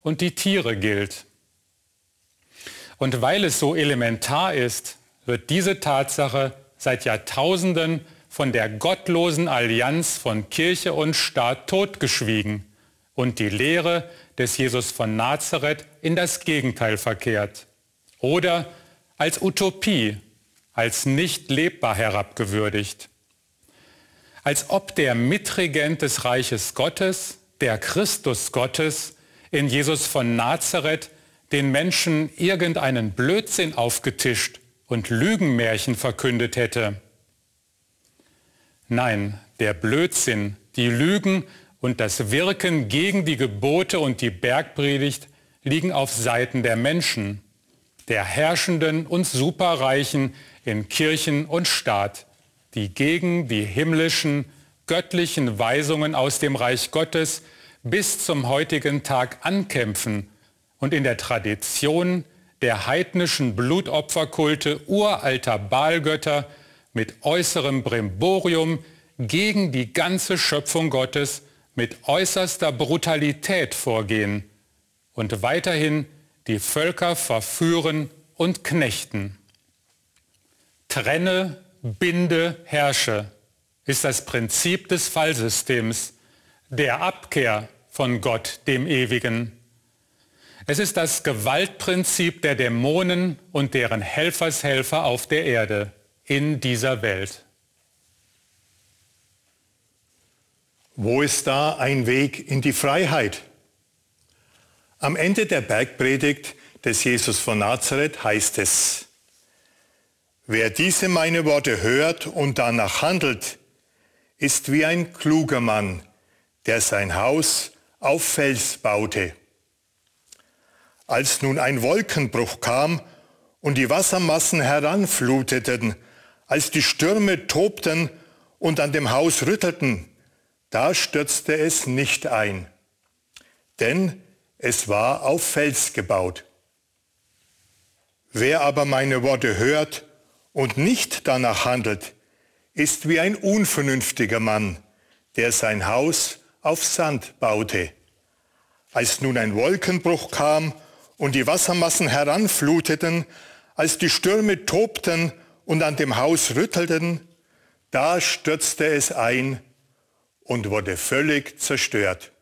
und die Tiere gilt. Und weil es so elementar ist, wird diese Tatsache seit Jahrtausenden von der gottlosen Allianz von Kirche und Staat totgeschwiegen und die Lehre des Jesus von Nazareth in das Gegenteil verkehrt oder als Utopie, als nicht lebbar herabgewürdigt. Als ob der Mitregent des Reiches Gottes, der Christus Gottes, in Jesus von Nazareth den Menschen irgendeinen Blödsinn aufgetischt und Lügenmärchen verkündet hätte. Nein, der Blödsinn, die Lügen und das Wirken gegen die Gebote und die Bergpredigt liegen auf Seiten der Menschen, der Herrschenden und Superreichen in Kirchen und Staat, die gegen die himmlischen, göttlichen Weisungen aus dem Reich Gottes bis zum heutigen Tag ankämpfen und in der Tradition der heidnischen Blutopferkulte uralter Baalgötter mit äußerem Brimborium gegen die ganze Schöpfung Gottes mit äußerster Brutalität vorgehen und weiterhin die Völker verführen und knechten. Trenne, binde, herrsche ist das Prinzip des Fallsystems, der Abkehr von Gott, dem Ewigen. Es ist das Gewaltprinzip der Dämonen und deren Helfershelfer auf der Erde, in dieser Welt. Wo ist da ein Weg in die Freiheit? Am Ende der Bergpredigt des Jesus von Nazareth heißt es: Wer diese meine Worte hört und danach handelt, ist wie ein kluger Mann, der sein Haus auf Fels baute. Als nun ein Wolkenbruch kam und die Wassermassen heranfluteten, als die Stürme tobten und an dem Haus rüttelten, da stürzte es nicht ein, denn es war auf Fels gebaut. Wer aber meine Worte hört und nicht danach handelt, ist wie ein unvernünftiger Mann, der sein Haus auf Sand baute. Als nun ein Wolkenbruch kam und die Wassermassen heranfluteten, als die Stürme tobten und an dem Haus rüttelten, da stürzte es ein und wurde völlig zerstört.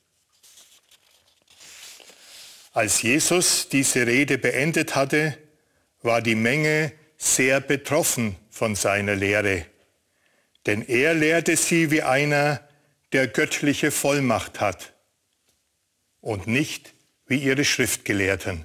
Als Jesus diese Rede beendet hatte, war die Menge sehr betroffen von seiner Lehre. Denn er lehrte sie wie einer, der göttliche Vollmacht hat und nicht wie ihre Schriftgelehrten.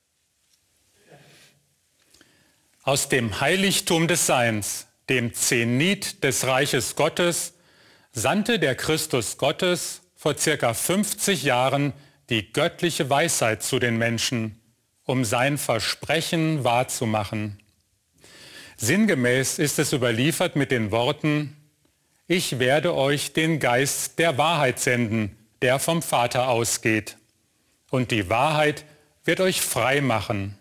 Aus dem Heiligtum des Seins, dem Zenit des Reiches Gottes, sandte der Christus Gottes vor ca. 50 Jahren die göttliche Weisheit zu den Menschen, um sein Versprechen wahrzumachen. Sinngemäß ist es überliefert mit den Worten: Ich werde euch den Geist der Wahrheit senden, der vom Vater ausgeht. Und die Wahrheit wird euch frei machen.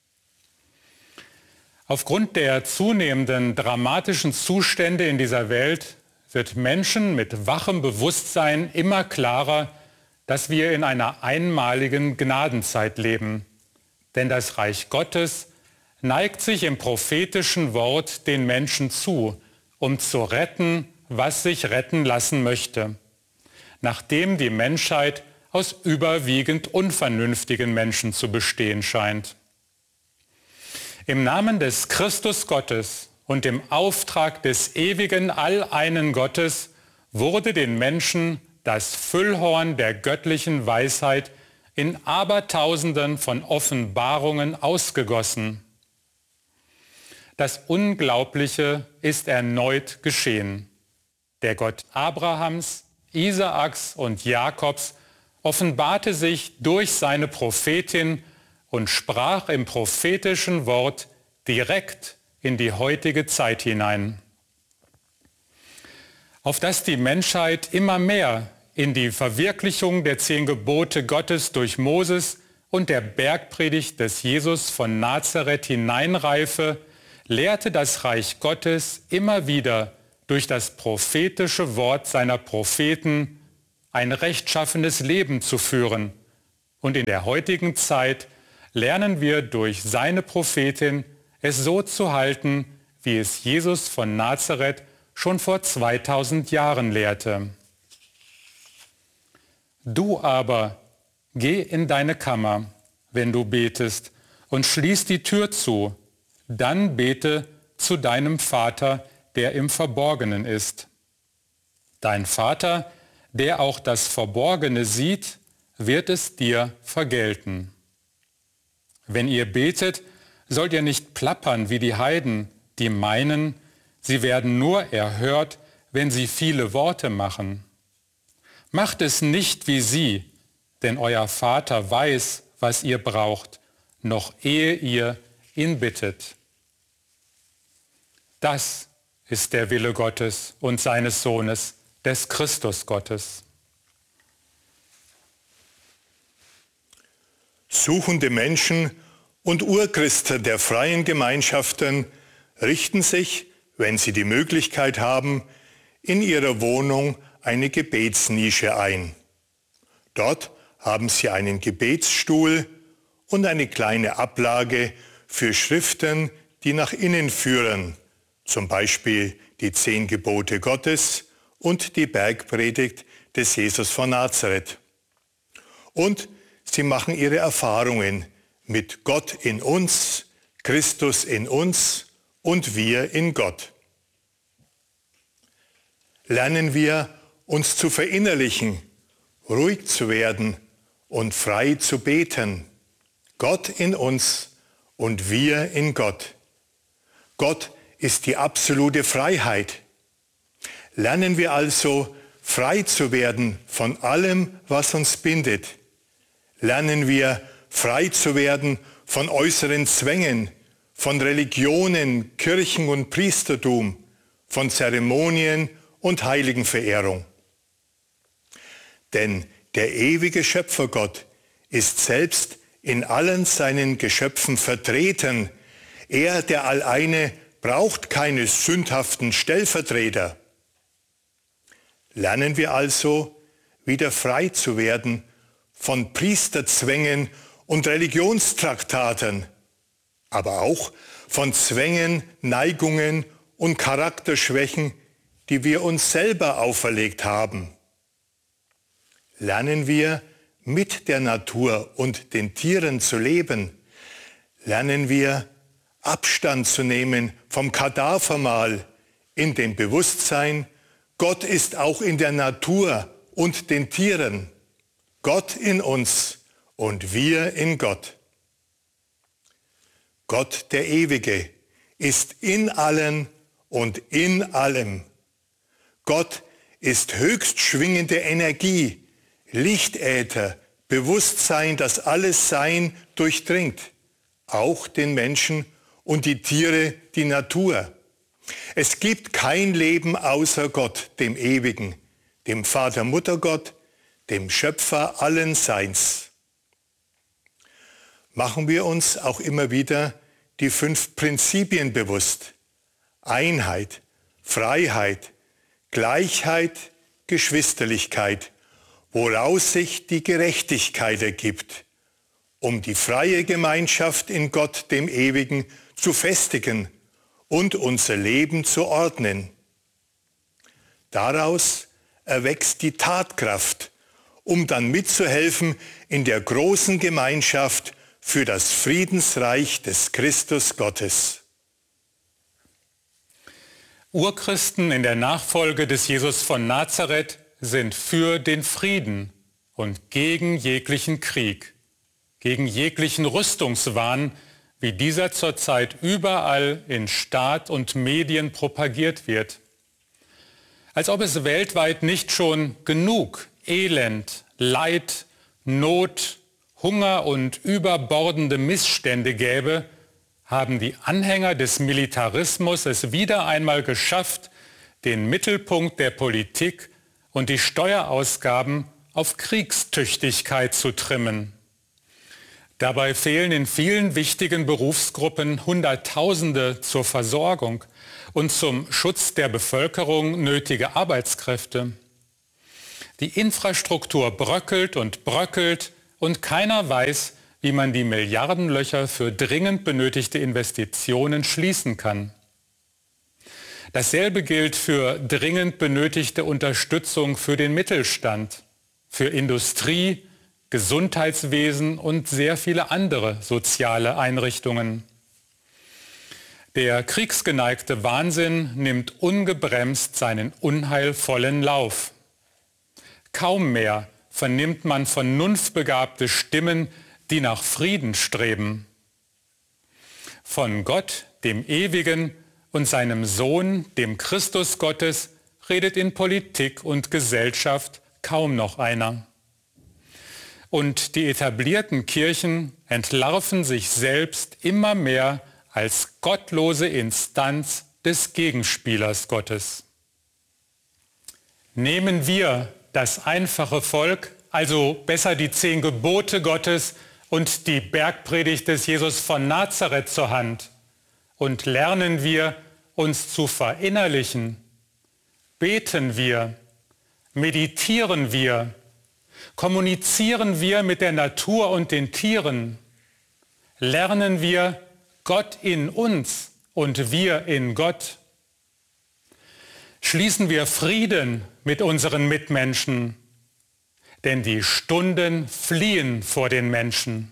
Aufgrund der zunehmenden dramatischen Zustände in dieser Welt wird Menschen mit wachem Bewusstsein immer klarer, dass wir in einer einmaligen Gnadenzeit leben. Denn das Reich Gottes neigt sich im prophetischen Wort den Menschen zu, um zu retten, was sich retten lassen möchte, nachdem die Menschheit aus überwiegend unvernünftigen Menschen zu bestehen scheint. Im Namen des Christus Gottes und im Auftrag des ewigen Alleinen Gottes wurde den Menschen das Füllhorn der göttlichen Weisheit in Abertausenden von Offenbarungen ausgegossen. Das Unglaubliche ist erneut geschehen. Der Gott Abrahams, Isaaks und Jakobs offenbarte sich durch seine Prophetin und sprach im prophetischen Wort direkt in die heutige Zeit hinein. Auf dass die Menschheit immer mehr in die Verwirklichung der 10 Gebote Gottes durch Moses und der Bergpredigt des Jesus von Nazareth hineinreife, lehrte das Reich Gottes immer wieder durch das prophetische Wort seiner Propheten ein rechtschaffenes Leben zu führen Und in der heutigen Zeit lernen wir durch seine Prophetin, es so zu halten, wie es Jesus von Nazareth schon vor 2000 Jahren lehrte. Du aber, geh in deine Kammer, wenn du betest, und schließ die Tür zu. Dann bete zu deinem Vater, der im Verborgenen ist. Dein Vater, der auch das Verborgene sieht, wird es dir vergelten. Wenn ihr betet, sollt ihr nicht plappern wie die Heiden, die meinen, sie werden nur erhört, wenn sie viele Worte machen. Macht es nicht wie sie, denn euer Vater weiß, was ihr braucht, noch ehe ihr ihn bittet. Das ist der Wille Gottes und seines Sohnes, des Christus Gottes. Suchende Menschen und Urchristen der freien Gemeinschaften richten sich, wenn sie die Möglichkeit haben, in ihrer Wohnung eine Gebetsnische ein. Dort haben sie einen Gebetsstuhl und eine kleine Ablage für Schriften, die nach innen führen, zum Beispiel die 10 Gebote Gottes und die Bergpredigt des Jesus von Nazareth. Und sie machen ihre Erfahrungen mit Gott in uns, Christus in uns und wir in Gott. Lernen wir, uns zu verinnerlichen, ruhig zu werden und frei zu beten. Gott in uns und wir in Gott. Gott ist die absolute Freiheit. Lernen wir also, frei zu werden von allem, was uns bindet. Lernen wir, frei zu werden von äußeren Zwängen, von Religionen, Kirchen und Priestertum, von Zeremonien und Heiligenverehrung. Denn der ewige Schöpfergott ist selbst in allen seinen Geschöpfen vertreten. Er, der Alleine, braucht keine sündhaften Stellvertreter. Lernen wir also, wieder frei zu werden von Priesterzwängen und Religionstraktaten, aber auch von Zwängen, Neigungen und Charakterschwächen, die wir uns selber auferlegt haben. Lernen wir, mit der Natur und den Tieren zu leben. Lernen wir, Abstand zu nehmen vom Kadavermahl in dem Bewusstsein, Gott ist auch in der Natur und den Tieren. Gott in uns und wir in Gott. Gott der Ewige ist in allen und in allem. Gott ist höchst schwingende Energie, Lichtäther, Bewusstsein, das alles Sein durchdringt, auch den Menschen und die Tiere, die Natur. Es gibt kein Leben außer Gott, dem Ewigen, dem Vater-Mutter-Gott, dem Schöpfer allen Seins. Machen wir uns auch immer wieder die 5 Prinzipien bewusst. Einheit, Freiheit, Gleichheit, Geschwisterlichkeit, woraus sich die Gerechtigkeit ergibt, um die freie Gemeinschaft in Gott, dem Ewigen, zu festigen und unser Leben zu ordnen. Daraus erwächst die Tatkraft, um dann mitzuhelfen in der großen Gemeinschaft für das Friedensreich des Christus Gottes. Urchristen in der Nachfolge des Jesus von Nazareth sind für den Frieden und gegen jeglichen Krieg, gegen jeglichen Rüstungswahn, wie dieser zurzeit überall in Staat und Medien propagiert wird. Als ob es weltweit nicht schon genug Elend, Leid, Not, Hunger und überbordende Missstände gäbe, haben die Anhänger des Militarismus es wieder einmal geschafft, den Mittelpunkt der Politik und die Steuerausgaben auf Kriegstüchtigkeit zu trimmen. Dabei fehlen in vielen wichtigen Berufsgruppen Hunderttausende zur Versorgung und zum Schutz der Bevölkerung nötige Arbeitskräfte. Die Infrastruktur bröckelt und bröckelt, und keiner weiß, wie man die Milliardenlöcher für dringend benötigte Investitionen schließen kann. Dasselbe gilt für dringend benötigte Unterstützung für den Mittelstand, für Industrie, Gesundheitswesen und sehr viele andere soziale Einrichtungen. Der kriegsgeneigte Wahnsinn nimmt ungebremst seinen unheilvollen Lauf. Kaum mehr vernimmt man vernunftbegabte Stimmen, die nach Frieden streben. Von Gott, dem Ewigen, und seinem Sohn, dem Christus Gottes, redet in Politik und Gesellschaft kaum noch einer. Und die etablierten Kirchen entlarven sich selbst immer mehr als gottlose Instanz des Gegenspielers Gottes. Nehmen wir das einfache Volk, also besser die 10 Gebote Gottes und die Bergpredigt des Jesus von Nazareth zur Hand und lernen wir, uns zu verinnerlichen, beten wir, meditieren wir, kommunizieren wir mit der Natur und den Tieren, lernen wir Gott in uns und wir in Gott. Schließen wir Frieden mit unseren Mitmenschen, denn die Stunden fliehen vor den Menschen.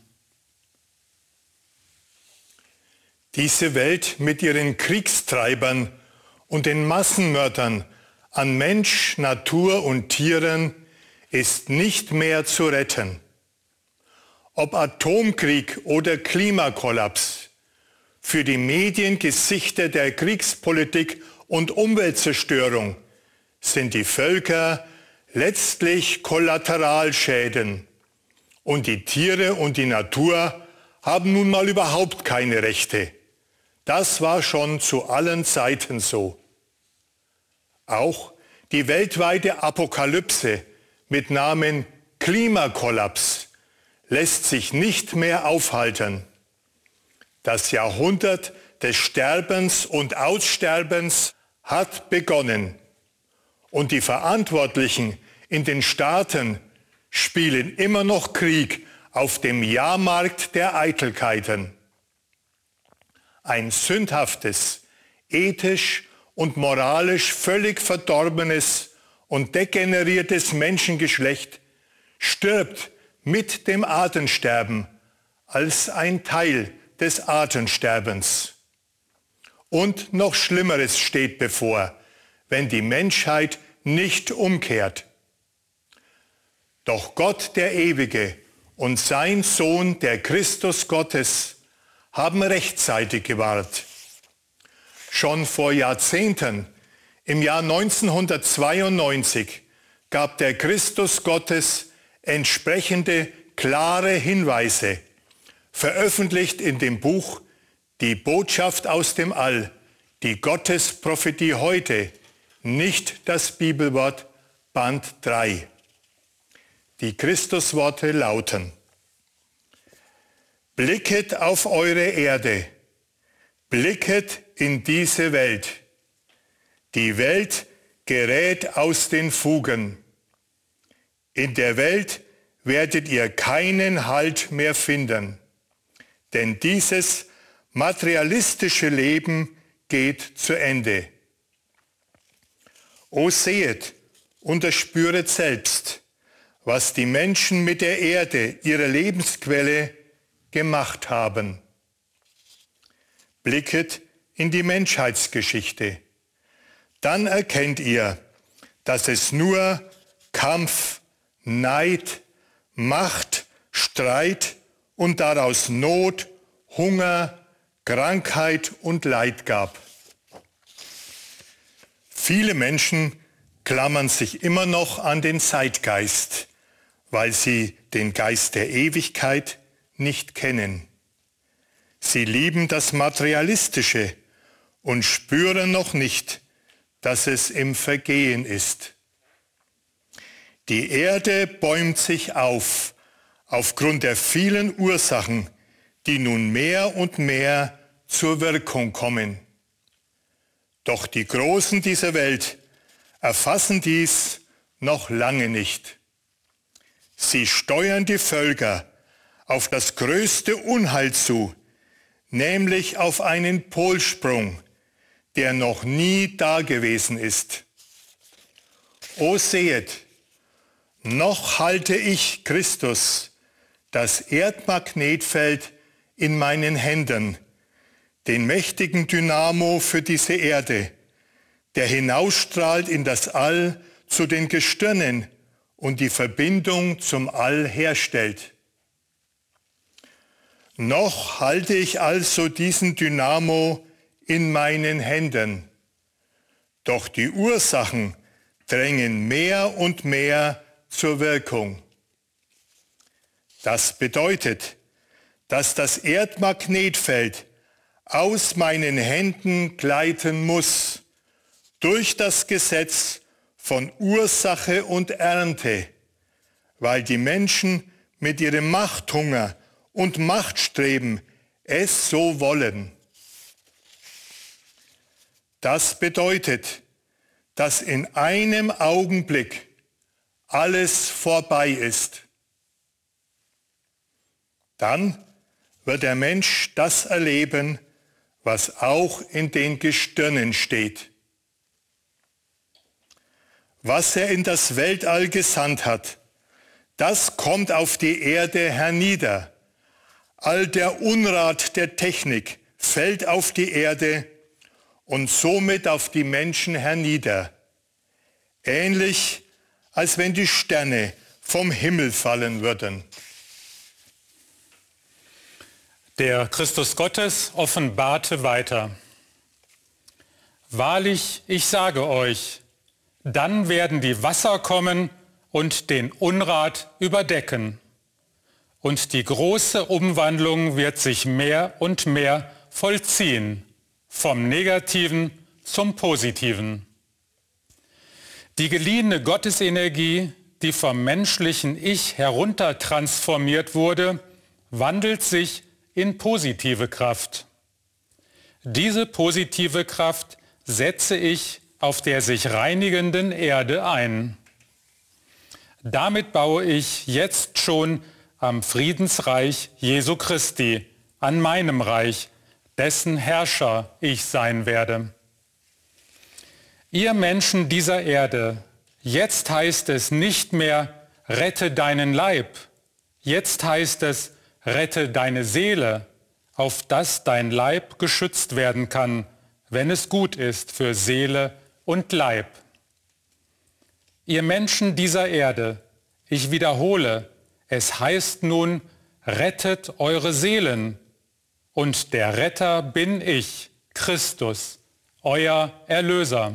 Diese Welt mit ihren Kriegstreibern und den Massenmördern an Mensch, Natur und Tieren ist nicht mehr zu retten. Ob Atomkrieg oder Klimakollaps, für die Medien Gesichter der Kriegspolitik und Umweltzerstörung sind die Völker letztlich Kollateralschäden. Und die Tiere und die Natur haben nun mal überhaupt keine Rechte. Das war schon zu allen Zeiten so. Auch die weltweite Apokalypse mit Namen Klimakollaps lässt sich nicht mehr aufhalten. Das Jahrhundert des Sterbens und Aussterbens hat begonnen. Und die Verantwortlichen in den Staaten spielen immer noch Krieg auf dem Jahrmarkt der Eitelkeiten. Ein sündhaftes, ethisch und moralisch völlig verdorbenes und degeneriertes Menschengeschlecht stirbt mit dem Artensterben als ein Teil des Artensterbens. Und noch Schlimmeres steht bevor, wenn die Menschheit nicht umkehrt. Doch Gott der Ewige und sein Sohn, der Christus Gottes, haben rechtzeitig gewarnt. Schon vor Jahrzehnten, im Jahr 1992, gab der Christus Gottes entsprechende klare Hinweise, veröffentlicht in dem Buch Die Botschaft aus dem All, die Gottesprophetie heute, nicht das Bibelwort, Band 3. Die Christusworte lauten: Blicket auf eure Erde, blicket in diese Welt. Die Welt gerät aus den Fugen. In der Welt werdet ihr keinen Halt mehr finden, denn dieses materialistische Leben geht zu Ende. O sehet und erspüret selbst, was die Menschen mit der Erde, ihrer Lebensquelle, gemacht haben. Blicket in die Menschheitsgeschichte. Dann erkennt ihr, dass es nur Kampf, Neid, Macht, Streit und daraus Not, Hunger, Krankheit und Leid gab. Viele Menschen klammern sich immer noch an den Zeitgeist, weil sie den Geist der Ewigkeit nicht kennen. Sie lieben das Materialistische und spüren noch nicht, dass es im Vergehen ist. Die Erde bäumt sich auf, aufgrund der vielen Ursachen, die nun mehr und mehr zur Wirkung kommen. Doch die Großen dieser Welt erfassen dies noch lange nicht. Sie steuern die Völker auf das größte Unheil zu, nämlich auf einen Polsprung, der noch nie dagewesen ist. O sehet, noch halte ich, Christus, das Erdmagnetfeld in meinen Händen, den mächtigen Dynamo für diese Erde, der hinausstrahlt in das All zu den Gestirnen und die Verbindung zum All herstellt. Noch halte ich also diesen Dynamo in meinen Händen, doch die Ursachen drängen mehr und mehr zur Wirkung. Das bedeutet, dass das Erdmagnetfeld aus meinen Händen gleiten muss, durch das Gesetz von Ursache und Ernte, weil die Menschen mit ihrem Machthunger und Machtstreben es so wollen. Das bedeutet, dass in einem Augenblick alles vorbei ist. Dann wird der Mensch das erleben, was auch in den Gestirnen steht. Was er in das Weltall gesandt hat, das kommt auf die Erde hernieder. All der Unrat der Technik fällt auf die Erde und somit auf die Menschen hernieder. Ähnlich, als wenn die Sterne vom Himmel fallen würden. Der Christus Gottes offenbarte weiter: Wahrlich, ich sage euch, dann werden die Wasser kommen und den Unrat überdecken. Und die große Umwandlung wird sich mehr und mehr vollziehen, vom Negativen zum Positiven. Die geliehene Gottesenergie, die vom menschlichen Ich heruntertransformiert wurde, wandelt sich in positive Kraft. Diese positive Kraft setze ich auf der sich reinigenden Erde ein. Damit baue ich jetzt schon am Friedensreich Jesu Christi, an meinem Reich, dessen Herrscher ich sein werde. Ihr Menschen dieser Erde, jetzt heißt es nicht mehr, rette deinen Leib. Jetzt heißt es, rette deine Seele, auf dass dein Leib geschützt werden kann, wenn es gut ist für Seele und Leib. Ihr Menschen dieser Erde, ich wiederhole, es heißt nun, rettet eure Seelen. Und der Retter bin ich, Christus, euer Erlöser.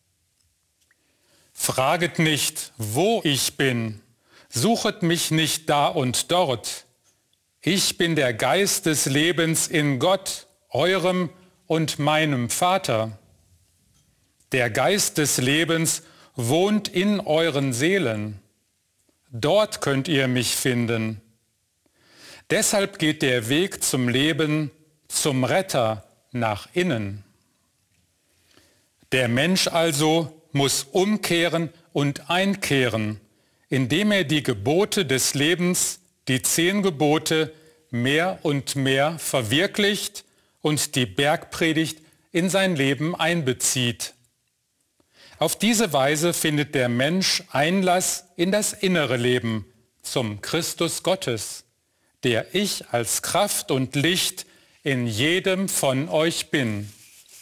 Fraget nicht, wo ich bin, suchet mich nicht da und dort. Ich bin der Geist des Lebens in Gott, eurem und meinem Vater. Der Geist des Lebens wohnt in euren Seelen. Dort könnt ihr mich finden. Deshalb geht der Weg zum Leben, zum Retter nach innen. Der Mensch also muss umkehren und einkehren, indem er die Gebote des Lebens, die 10 Gebote, mehr und mehr verwirklicht und die Bergpredigt in sein Leben einbezieht. Auf diese Weise findet der Mensch Einlass in das innere Leben, zum Christus Gottes, der ich als Kraft und Licht in jedem von euch bin.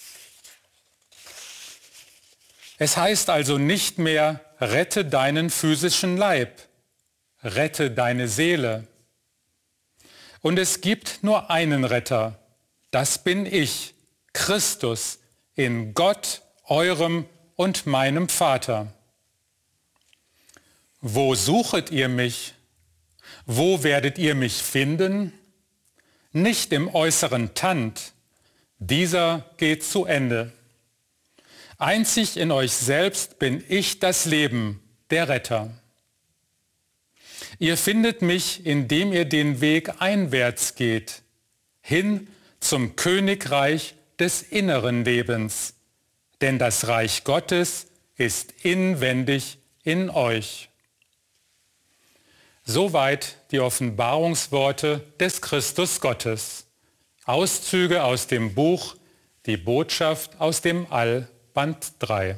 Es heißt also nicht mehr, rette deinen physischen Leib, rette deine Seele. Und es gibt nur einen Retter, das bin ich, Christus, in Gott, eurem und meinem Vater. Wo suchet ihr mich? Wo werdet ihr mich finden? Nicht im äußeren Tand, dieser geht zu Ende. Einzig in euch selbst bin ich das Leben, der Retter. Ihr findet mich, indem ihr den Weg einwärts geht, hin zum Königreich des inneren Lebens, denn das Reich Gottes ist inwendig in euch. Soweit die Offenbarungsworte des Christus Gottes. Auszüge aus dem Buch Die Botschaft aus dem All, Band 3.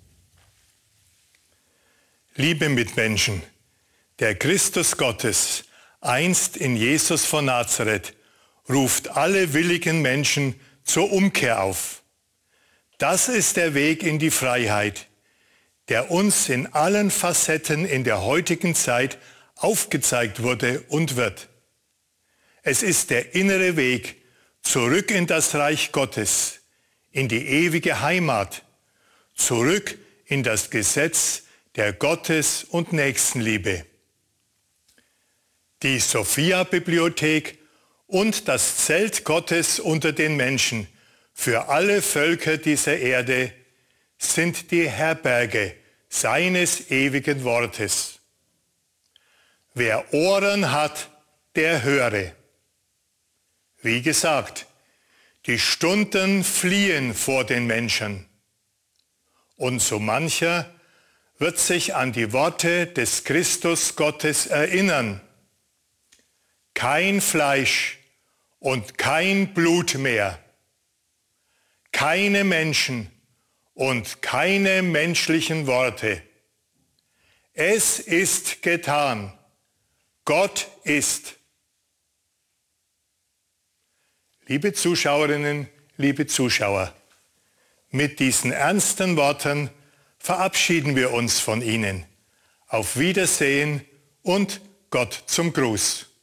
Liebe Mitmenschen, der Christus Gottes, einst in Jesus von Nazareth, ruft alle willigen Menschen zur Umkehr auf. Das ist der Weg in die Freiheit, der uns in allen Facetten in der heutigen Zeit aufgezeigt wurde und wird. Es ist der innere Weg zurück in das Reich Gottes, in die ewige Heimat, zurück in das Gesetz der Gottes- und Nächstenliebe. Die Sophia-Bibliothek und das Zelt Gottes unter den Menschen für alle Völker dieser Erde sind die Herberge seines ewigen Wortes. Wer Ohren hat, der höre. Wie gesagt, die Stunden fliehen vor den Menschen. Und so mancher wird sich an die Worte des Christus Gottes erinnern. Kein Fleisch und kein Blut mehr. Keine Menschen und keine menschlichen Worte. Es ist getan. Gott ist. Liebe Zuschauerinnen, liebe Zuschauer, mit diesen ernsten Worten verabschieden wir uns von Ihnen. Auf Wiedersehen und Gott zum Gruß.